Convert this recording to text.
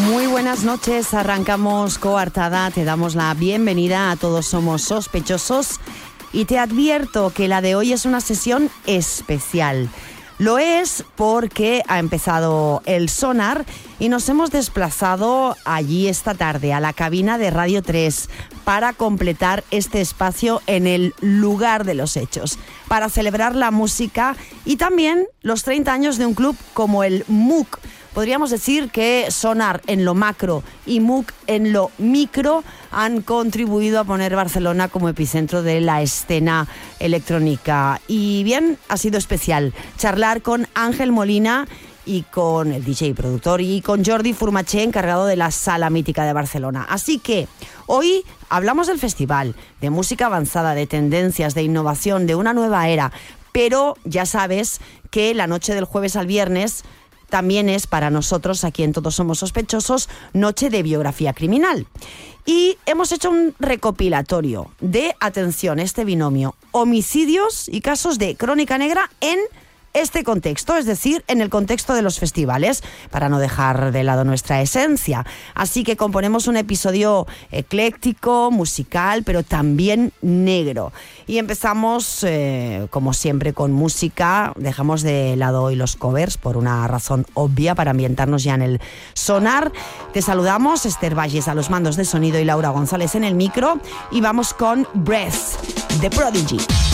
Muy buenas noches, arrancamos Coartada, te damos la bienvenida a Todos Somos Sospechosos y te advierto que la de hoy es una sesión especial. Lo es porque ha empezado el sonar y nos hemos desplazado allí esta tarde a la cabina de Radio 3 para completar este espacio en el lugar de los hechos, para celebrar la música y también los 30 años de un club como el MUC. Podríamos decir que Sonar en lo macro y MUC en lo micro han contribuido a poner Barcelona como epicentro de la escena electrónica. Y bien, ha sido especial charlar con Ángel Molina y con el DJ y productor y con Jordi Furmaché, encargado de la Sala Mítica de Barcelona. Así que hoy hablamos del festival, de música avanzada, de tendencias, de innovación, de una nueva era. Pero ya sabes que la noche del jueves al viernes también es para nosotros, aquí en Todos Somos Sospechosos, noche de biografía criminal. Y hemos hecho un recopilatorio de, atención, este binomio, homicidios y casos de crónica negra en este contexto, es decir, en el contexto de los festivales, para no dejar de lado nuestra esencia. Así que componemos un episodio ecléctico, musical, pero también negro. Y empezamos, como siempre, con música. Dejamos de lado hoy los covers por una razón obvia, para ambientarnos ya en el sonar. Te saludamos, Esther Valles a los mandos de sonido y Laura González en el micro. Y vamos con Breath, The Prodigy.